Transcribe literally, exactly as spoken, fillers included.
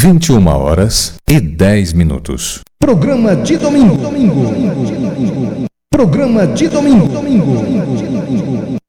vinte e uma horas e dez minutos. Programa de domingo. Programa de domingo.